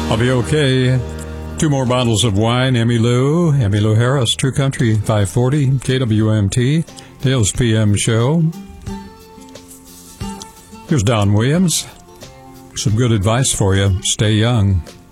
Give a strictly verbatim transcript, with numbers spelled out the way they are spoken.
I'll be okay. Two more bottles of wine. Emmylou, Emmylou Harris, True Country five forty, K W M T, Dale's P M show. Here's Don Williams. Some good advice for you. Stay young.